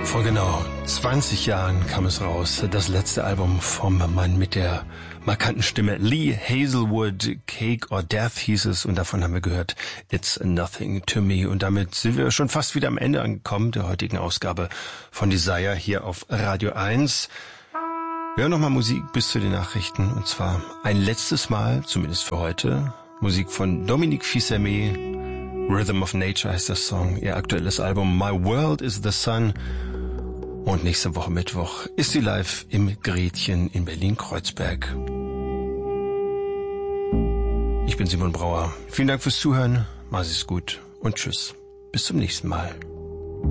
Vor genau 20 Jahren kam es raus, das letzte Album vom Mann mit der markanten Stimme Lee Hazelwood, Cake or Death hieß es, und davon haben wir gehört It's Nothing to Me. Und damit sind wir schon fast wieder am Ende angekommen der heutigen Ausgabe von Desire hier auf Radio 1. Wir hören nochmal Musik bis zu den Nachrichten, und zwar ein letztes Mal, zumindest für heute, Musik von Dominique Fils-Aimé. Rhythm of Nature heißt das Song, ihr aktuelles Album My World is the Sun. Und nächste Woche Mittwoch ist sie live im Gretchen in Berlin-Kreuzberg. Ich bin Simon Brauer. Vielen Dank fürs Zuhören, mach es gut und tschüss. Bis zum nächsten Mal.